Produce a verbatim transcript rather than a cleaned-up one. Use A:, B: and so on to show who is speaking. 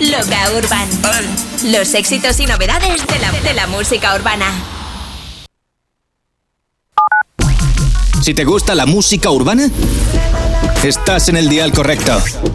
A: Loca Urban. Los éxitos y novedades de la, de la música urbana.
B: Si te gusta la música urbana, estás en el dial correcto.